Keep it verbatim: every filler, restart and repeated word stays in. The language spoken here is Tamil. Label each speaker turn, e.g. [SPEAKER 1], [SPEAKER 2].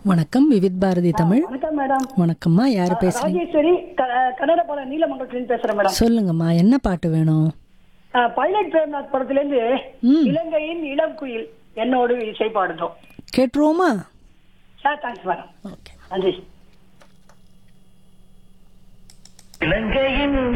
[SPEAKER 1] வணக்கம் விவித் பாரதி தமிழ்.
[SPEAKER 2] வணக்கம் மேடம்.
[SPEAKER 1] வணக்கம்மா, யாரு பேசுறீங்க?
[SPEAKER 2] ராஜேஸ்வரி கன்னடபாளையம் நீலமங்கலத்துல பேசுறேன் மேடம்.
[SPEAKER 1] சொல்லுங்கம்மா, என்ன பாட்டு வேணும்?
[SPEAKER 2] பைலட் பிரேம்நாத் படத்துல இருந்து
[SPEAKER 1] ம்.
[SPEAKER 2] இலங்கையின் இளம் குயில் என்னோடு இசை பாடுதோம்.
[SPEAKER 1] கேட்டுருவோமா?
[SPEAKER 2] Sir thanks madam.
[SPEAKER 1] ஓகே.
[SPEAKER 2] நன்றி.
[SPEAKER 3] இலங்கையின்